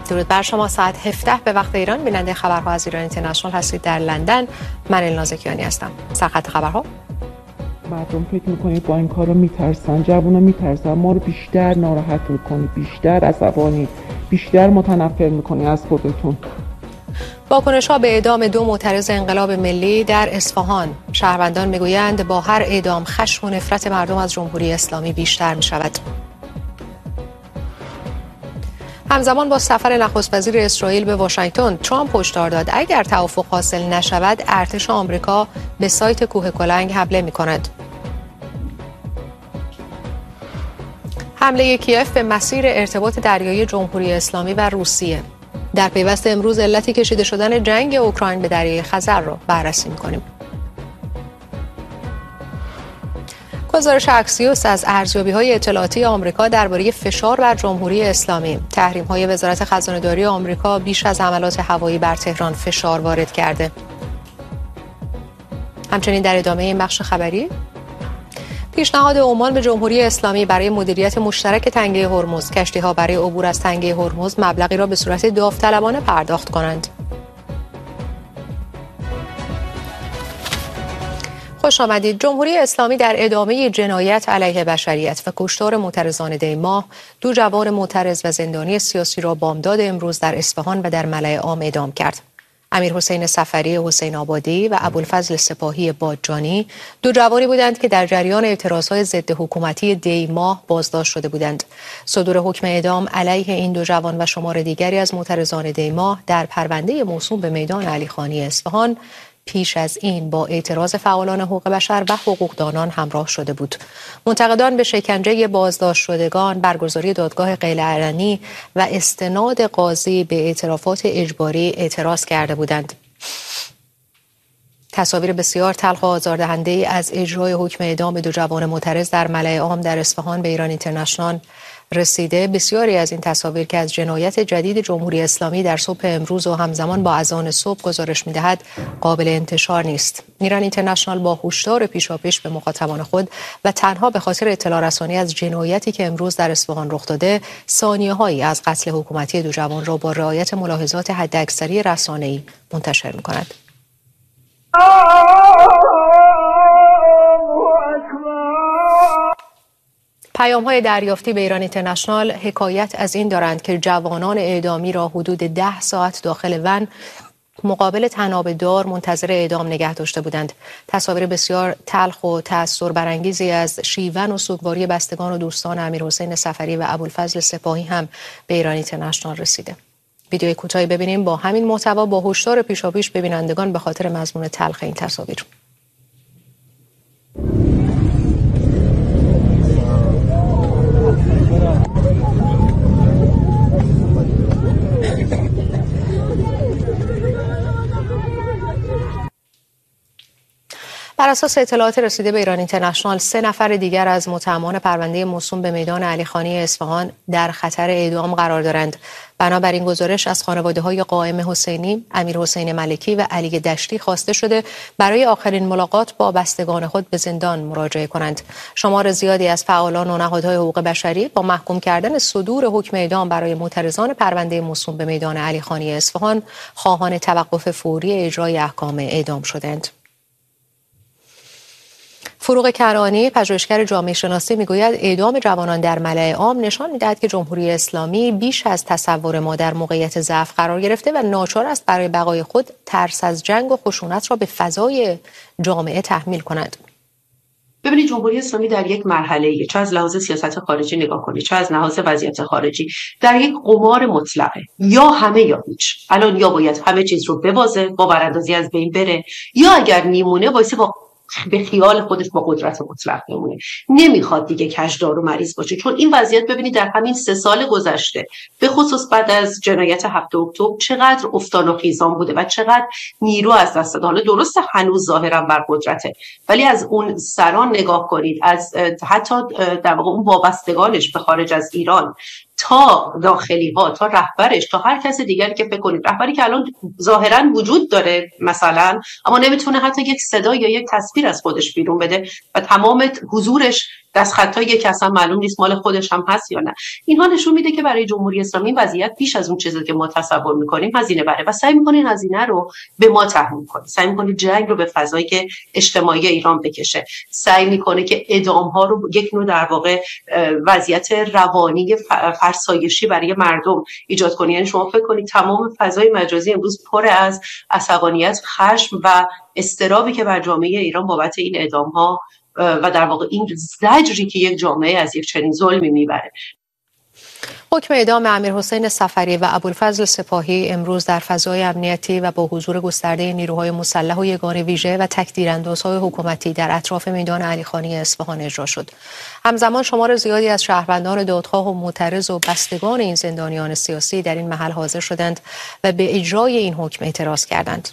درود بر شما. ساعت 17 به وقت ایران بیننده خبرها از ایران اینترنشنال هستید. در لندن من النازکیانی هستم. سرخط خبرها. مردم فکر میکنید با این کارو میترسن، جوونا میترسن، ما رو بیشتر ناراحت میکنید، بیشتر عصبانی، بیشتر متنفر میکنید از خودتون. واکنش‌ها به اعدام 2 معترض انقلاب ملی در اصفهان. شهروندان میگویند با هر اعدام خشم و نفرت مردم از جمهوری اسلامی بیشتر میشود. همزمان با سفر نخست وزیر اسرائیل به واشنگتن، ترامپ هشدار داد اگر توافق حاصل نشود ارتش آمریکا به سایت کوه کلنگ حمله می‌کند. حمله کیف به مسیر ارتباط دریایی جمهوری اسلامی و روسیه. در پیوست امروز علت کشیده شدن جنگ اوکراین به دریای خزر را بررسی می‌کنیم. گزارش اکسیوس از ارزیابی‌های اطلاعاتی آمریکا درباره فشار بر جمهوری اسلامی. تحریم‌های وزارت خزانه‌داری آمریکا بیش از حملات هوایی بر تهران فشار وارد کرده. همچنین در ادامه این بخش خبری، پیشنهاد عمان به جمهوری اسلامی برای مدیریت مشترک تنگه هرمز، کشتی‌ها برای عبور از تنگه هرمز مبلغی را به صورت داوطلبانه پرداخت کنند. خوش آمدید. جمهوری اسلامی در ادامه جنایت علیه بشریت و کشتار معترضان دی ماه 2 جوان معترض و زندانی سیاسی را بامداد امروز در اصفهان و در ملأ عام اعدام کرد. امیرحسین صفری حسین آبادی و ابوالفضل سپاهی بادجانی 2 جوانی بودند که در جریان اعتراضهای ضد حکومتی دی ماه بازداشت شده بودند. صدور حکم اعدام علیه این 2 جوان و شمار دیگری از معترضان دی ماه در پرونده موسوم به میدان علیخانی اصفهان پیش از این با اعتراض فعالان حقوق بشر و حقوقدانان همراه شده بود. منتقدان به شکنجه بازداشت شدگان، برگزاری دادگاه غیر علنی و استناد قاضی به اعترافات اجباری اعتراض کرده بودند. تصاویر بسیار تلخ و آزاردهنده از اجرای حکم اعدام 2 جوان معترض در ملأ عام در اصفهان به ایران اینترنشنال رسیده. بسیاری از این تصاویر که از جنایت جدید جمهوری اسلامی در صبح امروز و همزمان با اذان صبح گزارش می‌دهد قابل انتشار نیست. ایران اینترنشنال با هشدار پیشاپیش به مخاطبان خود و تنها به خاطر اطلاع رسانی از جنایتی که امروز در اصفهان رخ داده، ثانیه‌هایی از قتل حکومتی 2 جوان را با رعایت ملاحظات حداکثری رسانه‌ای منتشر می‌کند. پیام‌های دریافتی به ایران اینترنشنال حکایت از این دارند که جوانان اعدامی را حدود 10 ساعت داخل ون مقابل طناب دار منتظر اعدام نگه داشته بودند. تصاویر بسیار تلخ و تأثیر برانگیزی از شیون و سوگواری بستگان و دوستان امیرحسین صفری و ابوالفضل سپاهی هم به ایران اینترنشنال رسیده. ویدیوی کوتاهی ببینیم با همین محتوا با هشدار پیشاپیش به بینندگان به خاطر مضمون تلخ این تصاویر. بر اساس اطلاعات رسیده به ایران اینترنشنال 3 نفر دیگر از متهمان پرونده موسوم به میدان علیخانی اصفهان در خطر اعدام قرار دارند. بنابراین گزارش از خانواده‌های قائم حسینی، امیرحسین ملکی و علی دشتی خواسته شده برای آخرین ملاقات با بستگان خود به زندان مراجعه کنند. شمار زیادی از فعالان و نهادهای حقوق بشری با محکوم کردن صدور حکم اعدام برای معترضان پرونده موسوم به میدان علیخانی اصفهان خواهان توقف فوری اجرای احکام اعدام شدند. فروغ کنعانی پژوهشگر جامعه شناسی میگوید اعدام جوانان در ملأ عام نشان می‌دهد که جمهوری اسلامی بیش از تصور ما در موقعیت ضعف قرار گرفته و ناچار است برای بقای خود ترس از جنگ و خشونت را به فضای جامعه تحمیل کند. ببینید جمهوری اسلامی در یک مرحله، چه از لحاظ سیاست خارجی نگاه کنید، چه از لحاظ وضعیت خارجی، در یک قمار مطلقه. یا همه یا هیچ. الان یا باید همه چیز رو ببازه، با براندازی از بین بره، یا اگر میمونه وایسه با به خیال خودش با قدرت مطلق بمونه. نمیخواد دیگه کجدار و مریض باشه، چون این وضعیت ببینید در همین 3 سال گذشته به خصوص بعد از جنایت 7 اکتبر چقدر افتان و خیزان بوده و چقدر نیرو از دست داده. حالا درسته هنوز ظاهرا بر قدرته، ولی از اون سران نگاه کنید، از حتی در واقع اون وابستگانش به خارج از ایران تا داخلی ها، تا رهبرش، تا هر کس دیگری که فکر کنید، رهبری که الان ظاهرا وجود داره مثلا، اما نمیتونه حتی یک صدا یا یک تصویر از خودش بیرون بده و تمام حضورش دستخطایی که اصلا معلوم نیست مال خودش هم هست یا نه. اینها نشون میده که برای جمهوری اسلامی وضعیت بیش از اون چیزی که ما تصور میکنیم هزینه بره و سعی میکنه هزینه رو به ما تحمیل کنه، سعی میکنه جنگ رو به فضای اجتماعی ایران بکشه، سعی میکنه که اعدام ها رو یک نوع در واقع وضعیت روانی فرسایشی برای مردم ایجاد کنه. یعنی شما فکر کنید تمام فضای مجازی امروز پر از عصبانیت، خشم و اضطرابی که بر جامعه ایران بابت این اعدام ها و در واقع این زجری که یک جامعه از یک چنین ظلمی میبره. حکم اعدام امیرحسین صفری و ابوالفضل سپاهی امروز در فضای امنیتی و با حضور گسترده نیروهای مسلح و یگان ویژه و تک‌تیراندازهای حکومتی در اطراف میدان علیخانی اصفهان اجرا شد. همزمان شمار زیادی از شهروندان دادخواه و معترض و بستگان این زندانیان سیاسی در این محل حاضر شدند و به اجرای این حکم اعتراض کردند.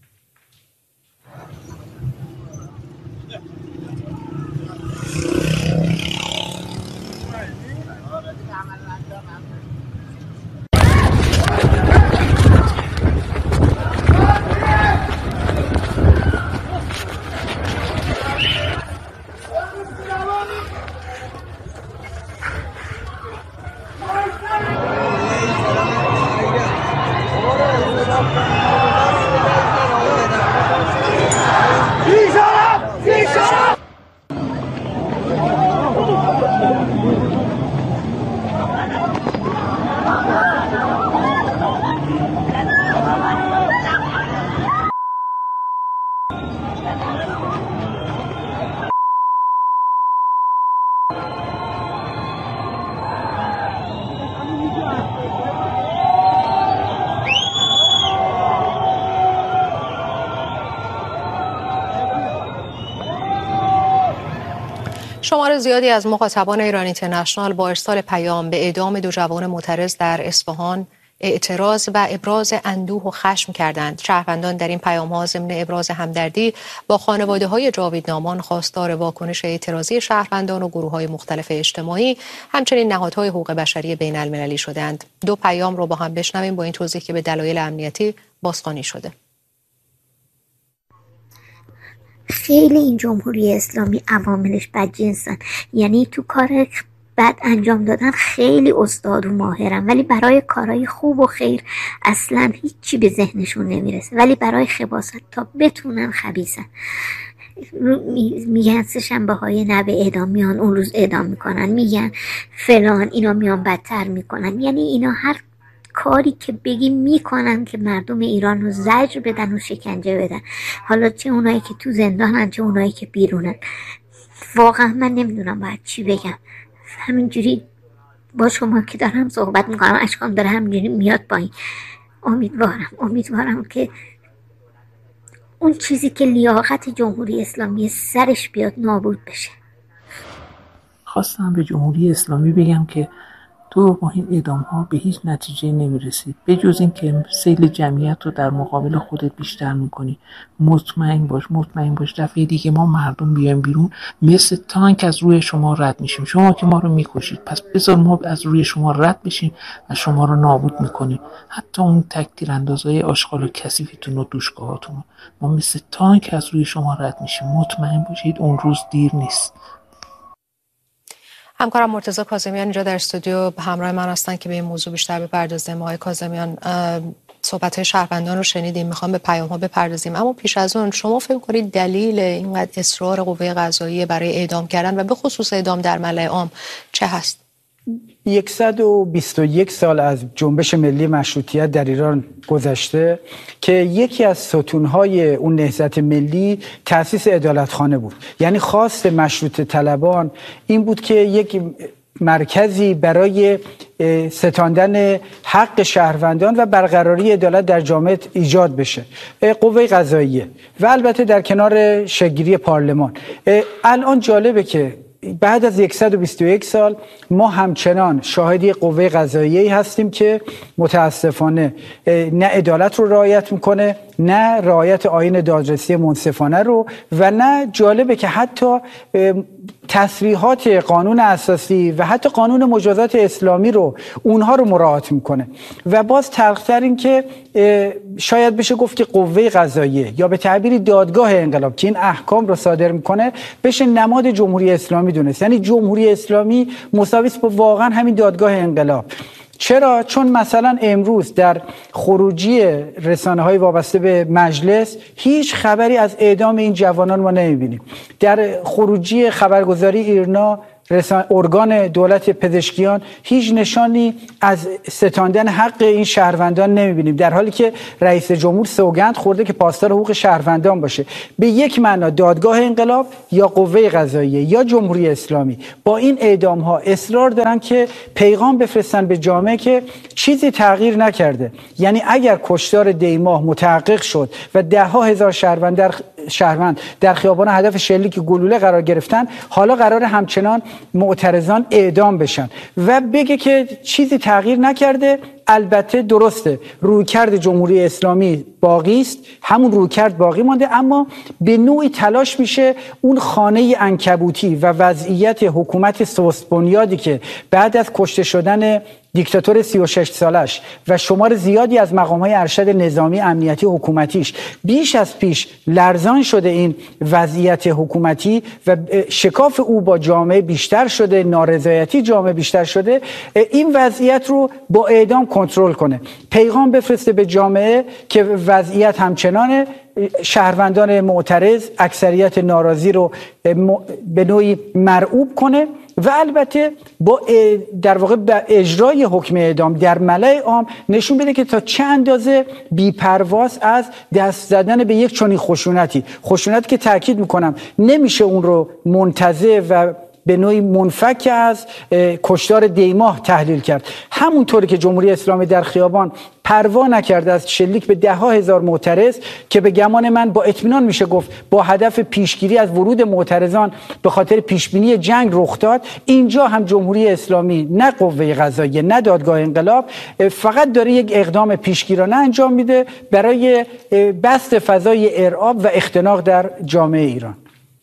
شمار زیادی از مخاطبان ایران اینترنشنال با ارسال پیام به اعدام 2 جوان معترض در اصفهان اعتراض و ابراز اندوه و خشم کردند. شهروندان در این پیام‌ها ضمن ابراز همدردی با خانواده‌های جاویدنامان خواستار واکنش اعتراضی شهروندان و گروه‌های مختلف اجتماعی همچنین نهادهای حقوق بشری بین‌المللی شدند. 2 پیام رو با هم بشنویم با این توضیح که به دلایل امنیتی بازخوانی شده. خیلی این جمهوری اسلامی عواملش بدجنسن، یعنی تو کار بد انجام دادن خیلی استاد و ماهرن، ولی برای کارهای خوب و خیر اصلا هیچی به ذهنشون نمیرسه، ولی برای خباثت تا بتونن خبیثن. میگن 3 شنبه‌های نوه اعدام میان اون روز اعدام میکنن، میگن فلان اینا میان بدتر میکنن، یعنی اینا هر کاری که بگیم میکنن که مردم ایران رو زجر بدن و شکنجه بدن، حالا چه اونایی که تو زندانن چه اونایی که بیرونن. واقعا من نمیدونم باید چی بگم. همینجوری با شما که دارم صحبت میکنم اشکام داره همینجوری میاد پایین. امیدوارم که اون چیزی که لیاقت جمهوری اسلامی سرش بیاد نابود بشه. خواستم به جمهوری اسلامی بگم که تو با این اعدام ها به هیچ نتیجه نمیرسی، به جز این که سیل جمعیت رو در مقابل خودت بیشتر میکنی. مطمئن باش دفعه دیگه ما مردم بیایم بیرون مثل تانک از روی شما رد میشیم. شما که ما رو میکشید، پس بذار ما از روی شما رد بشیم و شما رو نابود میکنیم. حتی اون تک‌تیراندازهای آشغال و کثیفتون و دوشگاهاتون، ما مثل تانک از روی شما رد میشیم. مطمئن باشید اون روز دیر نیست. همکارم مرتضی کاظمیان اینجا در استودیو به همراه من هستن که به این موضوع بیشتر بپردازیم. آقای کاظمیان، صحبت‌های شهروندان رو شنیدیم، میخوام به پیام‌ها بپردازیم، اما پیش از اون شما فکر کنید دلیل اینقدر اصرار قوه قضاییه برای اعدام کردن و به خصوص اعدام در ملأ عام چه هست؟ 121 سال از جنبش ملی مشروطیت در ایران گذشته که یکی از ستونهای اون نهضت ملی تأسیس عدالتخانه بود. یعنی خواست مشروطه طلبان این بود که یک مرکزی برای ستاندن حق شهروندان و برقراری عدالت در جامعه ایجاد بشه، قوه قضاییه و البته در کنار شکل‌گیری پارلمان. الان جالبه که بعد از 121 سال ما همچنان شاهدی قوه قضاییه‌ای هستیم که متاسفانه نه عدالت رو رعایت میکنه، نه رعایت آیین دادرسی منصفانه رو و نه جالبه که حتی تصریحات قانون اساسی و حتی قانون مجازات اسلامی رو اونها رو مراعات میکنه. و باز تلختر این که شاید بشه گفت که قوه قضاییه یا به تعبیری دادگاه انقلاب که این احکام رو صادر میکنه بشه نماد جمهوری اسلامی دونست. یعنی جمهوری اسلامی مساوی است با واقعا همین دادگاه انقلاب. چرا؟ چون مثلا امروز در خروجی رسانه‌های وابسته به مجلس هیچ خبری از اعدام این جوانان ما نمی‌بینیم. در خروجی خبرگزاری ایرنا ارگان دولت پزشکیان هیچ نشانی از ستاندن حق این شهروندان نمی‌بینیم، در حالی که رئیس جمهور سوگند خورده که پاسدار حقوق شهروندان باشه. به یک معنا دادگاه انقلاب یا قوه قضاییه یا جمهوری اسلامی با این اعدام‌ها اصرار دارن که پیغام بفرستن به جامعه که چیزی تغییر نکرده. یعنی اگر کشتار دیماه متحقق شد و ده‌ها هزار شهروند در خیابان هدف شلیک گلوله قرار گرفتن، حالا قرار همچنان معترضان اعدام بشن و بگه که چیزی تغییر نکرده. البته درسته رویکرد جمهوری اسلامی باقی است، همون رویکرد باقی مانده، اما به نوعی تلاش میشه اون خانه عنکبوتی و وضعیت حکومت سست بنیادی که بعد از کشته شدن دیکتاتور 36 سالش و شمار زیادی از مقام‌های ارشد نظامی امنیتی حکومتیش بیش از پیش لرزان شده، این وضعیت حکومتی و شکاف او با جامعه بیشتر شده، نارضایتی جامعه بیشتر شده، این وضعیت رو با اعدام کنترل کنه، پیغام بفرسته به جامعه که وضعیت همچنانه، شهروندان معترض اکثریت ناراضی رو به نوعی مرعوب کنه و البته با در واقع اجرای حکم اعدام در ملأ عام نشون بده که تا چه اندازه بی‌پرواز از دست زدن به یک چنین خشونتی که تاکید میکنم نمیشه اون رو منتزع و به نوعی منفک از کشتار دیماه تحلیل کرد. همونطوری که جمهوری اسلامی در خیابان پروا نکرده از شلیک به ده‌ها هزار معترض که به گمان من با اطمینان میشه گفت با هدف پیشگیری از ورود معترضان به خاطر پیشبینی جنگ رخ داد، اینجا هم جمهوری اسلامی نه قوه قضاییه نه دادگاه انقلاب فقط داره یک اقدام پیشگیرانه انجام میده برای بسط فضای ارعاب و اختناق در جامعه ایران.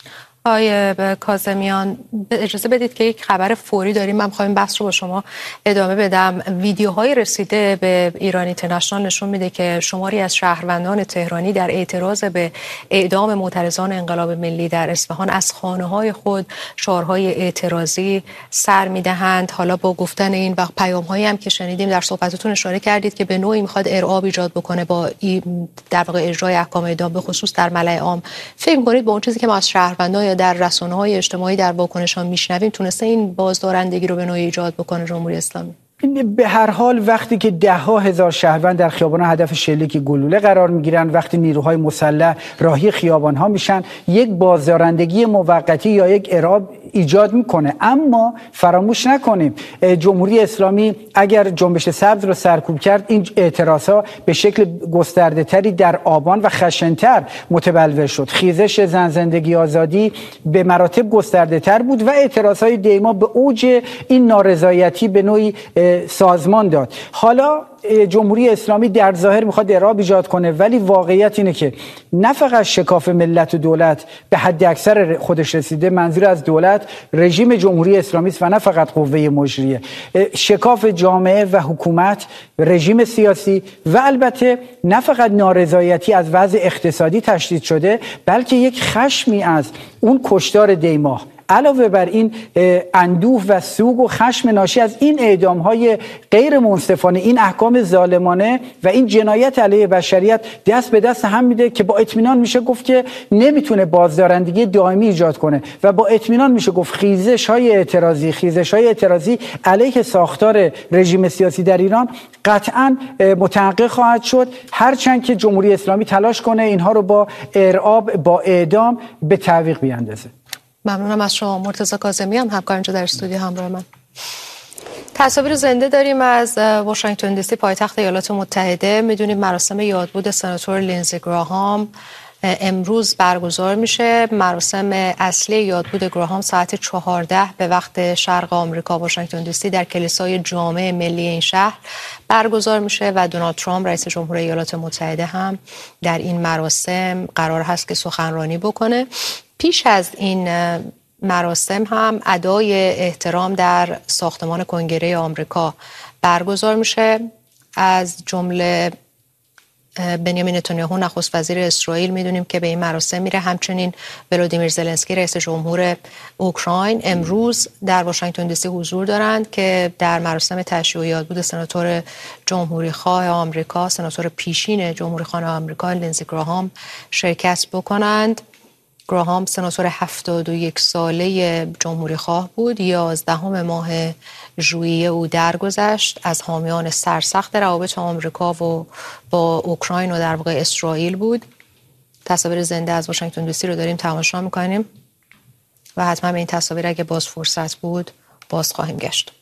آقای کاظمیان اجازه بدید که یک خبر فوری داریم، من می‌خوام بحث رو با شما ادامه بدم. ویدیوهای رسیده به ایران اینترنشنال نشون میده که شماری از شهروندان تهرانی در اعتراض به اعدام معترضان انقلاب ملی در اصفهان از خانه‌های خود شعارهای اعتراضی سر میدهند. حالا با گفتن این و پیام‌هایی هم که شنیدیم در صحبتتون اشاره کردید که به نوعی می‌خواد ارعاب ایجاد بکنه با در واقع اجرای احکام اعدام به خصوص در ملأ عام. فکر می‌کنید با اون چیزی که ما از شهروندان در رسانه‌های اجتماعی در واکنش‌ها میشنویم تونسته این بازدارندگی رو به نوعی ایجاد بکنه جمهوری اسلامی؟ به هر حال وقتی که ده‌ها هزار شهروند در خیابان‌ها هدف شلیک گلوله قرار میگیرن، وقتی نیروهای مسلح راهی خیابان‌ها میشن، یک بازدارندگی موقتی یا یک ارعاب ایجاد میکنه. اما فراموش نکنیم جمهوری اسلامی اگر جنبش سبز رو سرکوب کرد، این اعتراضها به شکل گسترده تری در آبان و خشن‌تر متبلور شد. خیزش زن زندگی آزادی به مراتب گسترده تر بود و اعتراضهای دیما به اوج این نارضایتی به نوعی سازمان داد. حالا جمهوری اسلامی در ظاهر میخواد ارعاب ایجاد کنه، ولی واقعیت اینه که نه فقط شکاف ملت و دولت به حد اکثر خودش رسیده، منظور از دولت رژیم جمهوری اسلامی است و نه فقط قوه مجریه، شکاف جامعه و حکومت، رژیم سیاسی و البته نه فقط نارضایتی از وضع اقتصادی تشدید شده، بلکه یک خشمی از اون کشتار دیماه علاوه بر این اندوه و سوگ و خشم ناشی از این اعدام‌های غیر منصفانه، این احکام ظالمانه و این جنایت علیه بشریت دست به دست هم میده که با اطمینان میشه گفت که نمیتونه بازدارندگی دائمی ایجاد کنه و با اطمینان میشه گفت خیزش‌های اعتراضی علیه ساختار رژیم سیاسی در ایران قطعاً متحقق خواهد شد، هرچند که جمهوری اسلامی تلاش کنه اینها رو با ارعاب، با اعدام به تعویق بیاندازه. ممنونم از شما مرتضی کاظمیان، همکار اینجا در استودیو همراه من. تصاویر زنده داریم از واشنگتن دی سی پایتخت ایالات متحده. میدونیم مراسم یادبود سناتور لینزی گراهام امروز برگزار میشه. مراسم اصلی یادبود گراهام ساعت 14 به وقت شرق آمریکا واشنگتن دی سی در کلیسای جامع ملی این شهر برگزار میشه و دونالد ترامپ رئیس جمهور ایالات متحده هم در این مراسم قرار هست که سخنرانی بکنه. پیش از این مراسم هم ادای احترام در ساختمان کنگره آمریکا برگزار میشه. از جمله بنیامین نتانیاهو نخست وزیر اسرائیل میدونیم که به این مراسم میره. همچنین ولودیمیر زلنسکی رئیس جمهور اوکراین امروز در واشنگتن دی سی حضور دارند که در مراسم تشییع و یادبود سناتور جمهوری خواه آمریکا، سناتور پیشین جمهوری خواه آمریکا لینزی گراهام شرکت بکنند. گراهام سناتور 71 ساله جمهوری خواه بود. 11 ماه ژوئیه او درگذشت. از حامیان سرسخت روابط آمریکا و با اوکراین و در واقع اسرائیل بود. تصاویر زنده از واشنگتن دی سی رو داریم تماشا میکنیم و حتما به این تصاویر اگه باز فرصت بود باز خواهیم گشت.